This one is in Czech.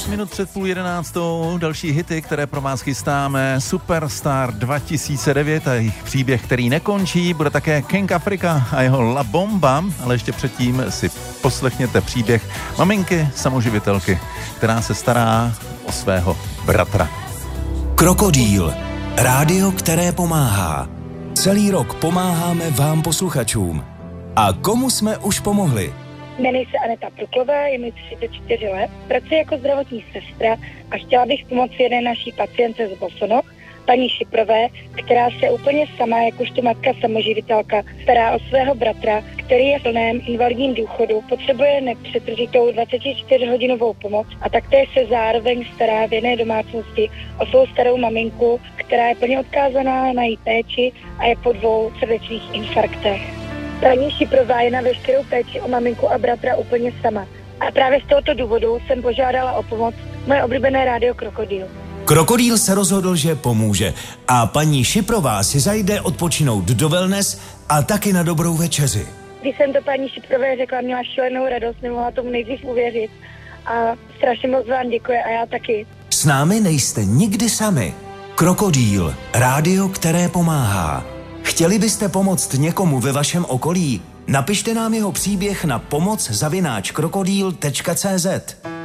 minut před 10:30, další hity, které pro vás chystáme. Superstar 2009 a jejich příběh, který nekončí. Bude také King Africa a jeho La Bomba, ale ještě předtím si poslechněte příběh maminky samoživitelky, která se stará o svého bratra. Krokodýl. Rádio, které pomáhá. Celý rok pomáháme vám posluchačům. A komu jsme už pomohli? Jmenuji se Aneta Pruklová, je mi 34 let, pracuji jako zdravotní sestra a chtěla bych pomoct jedné naší pacientce z Bosonoch, paní Šiprové, která se úplně sama, jakožto matka samoživitelka, stará o svého bratra, který je v plném invalidním důchodu, potřebuje nepřetržitou 24hodinovou pomoc a taktéž se zároveň stará v jedné domácnosti o svou starou maminku, která je plně odkázaná na její péči a je po 2 srdečních infarktech. Paní Šiprová je na veškerou péči o maminku a bratra úplně sama. A právě z tohoto důvodu jsem požádala o pomoc moje oblíbené rádio Krokodýl. Krokodýl se rozhodl, že pomůže a paní Šiprová si zajde odpočinout do wellness a taky na dobrou večeři. Když jsem to paní Šiprové řekla, měla šílenou radost, nemohla tomu nejdřív uvěřit a strašně moc vám děkuji a já taky. S námi nejste nikdy sami. Krokodýl, rádio, které pomáhá. Chtěli byste pomoct někomu ve vašem okolí? Napište nám jeho příběh na pomoc@krokodýl.cz.